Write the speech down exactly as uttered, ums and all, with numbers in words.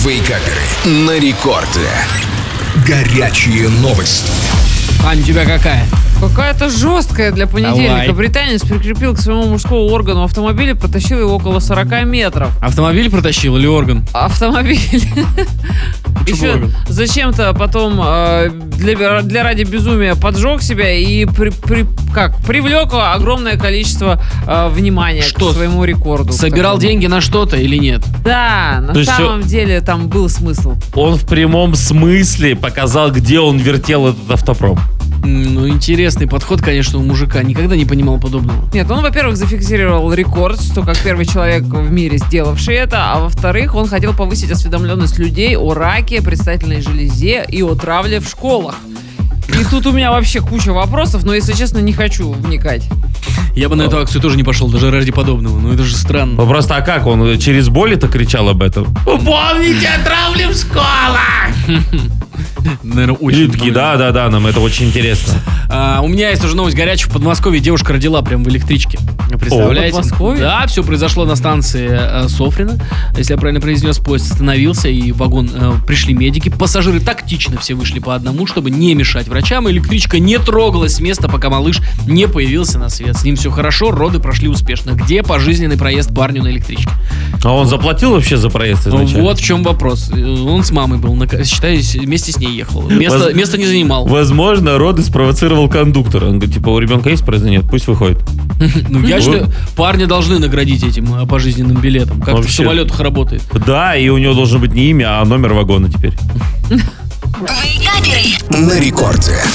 Вейкаперы на рекорде. Горячие новости. Ань, у тебя какая? Какая-то жесткая для понедельника. Давай. Британец прикрепил к своему мужскому органу автомобиля, протащил его около сорок метров. Автомобиль протащил или орган? Автомобиль. Еще орган? зачем-то потом э, для, для ради безумия поджег себя и при, при, как, привлек огромное количество э, внимания Что, к своему рекорду. Собирал Такому. деньги на что-то или нет? Да, на То есть самом деле там был смысл. Он в прямом смысле показал, где он вертел этот автопром. М, Ну, интересный подход, конечно, у мужика. Никогда не понимал подобного. Нет, он, во-первых, зафиксировал рекорд, что как первый человек в мире, сделавший это, а во-вторых, он хотел повысить осведомленность людей о раке, предстательной железе и о травле в школах. И тут у меня вообще куча вопросов, но, если честно, не хочу вникать. Я бы на эту акцию тоже не пошел, даже ради подобного. Ну, это же странно. Ну просто, а как? Он через боль это кричал об этом? Помните о травле в школах! Наверное, очень. Литки, да, да, да, нам это очень интересно. А, у меня есть уже новость горячая. В Подмосковье девушка родила прям в электричке. Представляете? О, в Подмосковье? Да, все произошло на станции э, Софрино. Если я правильно произнес, поезд остановился, и в вагон э, пришли медики. Пассажиры тактично все вышли по одному, чтобы не мешать врачам. Электричка не трогалась с места, пока малыш не появился на свет. С ним все хорошо, роды прошли успешно. Где пожизненный проезд парню на электричке? А он заплатил вообще за проезд изначально? Вот в чем вопрос. Он с мамой был, на- считай, вместе с ней ехал. Место, Воз- место не занимал. Возможно, роды спровоцировал кондуктор. Он говорит, типа, у ребенка есть проезд? Нет, пусть выходит. Ну, я считаю, парня должны наградить этим э, пожизненным билетом. Как это в Вообще. самолетах работает. Да, и у него должен быть не имя, а номер вагона теперь. На рекорде.